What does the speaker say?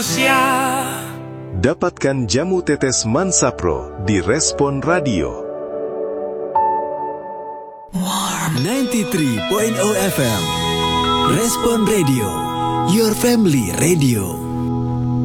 Dapatkan jamu tetes Mansapro di Respon Radio. 93.0 FM Respon Radio, your family radio.